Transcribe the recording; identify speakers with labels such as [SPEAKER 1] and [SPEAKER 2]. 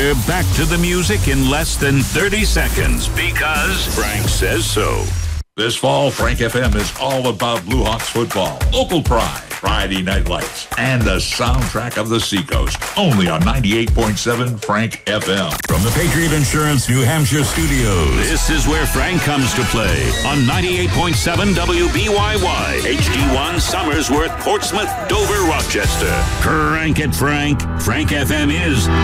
[SPEAKER 1] We're back to the music in less than 30 seconds because Frank says so.
[SPEAKER 2] This fall, Frank FM is all about Blue Hawks football, local pride, Friday night lights, and the soundtrack of the Seacoast. Only on 98.7 Frank FM.
[SPEAKER 3] From the Patriot Insurance New Hampshire studios.
[SPEAKER 1] This is where Frank comes to play on 98.7 WBYY, HD1 Somersworth, Portsmouth, Dover, Rochester. Crank it, Frank. Frank FM is